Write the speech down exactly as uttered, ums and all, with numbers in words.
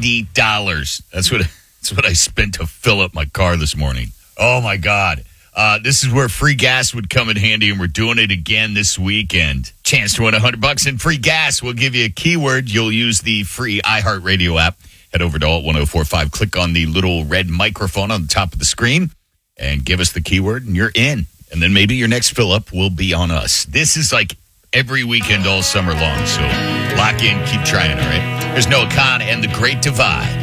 ninety dollars. That's what, that's what I spent to fill up my car this morning. Oh, my God. Uh, this is where free gas would come in handy, and we're doing it again this weekend. Chance to win one hundred bucks in free gas. We'll give you a keyword. You'll use the free iHeartRadio app. Head over to Alt ten forty-five. Click on the little red microphone on the top of the screen and give us the keyword, and you're in. And then maybe your next fill-up will be on us. This is like every weekend all summer long, so lock in, keep trying, all right? There's Noah Khan and The Great Divide.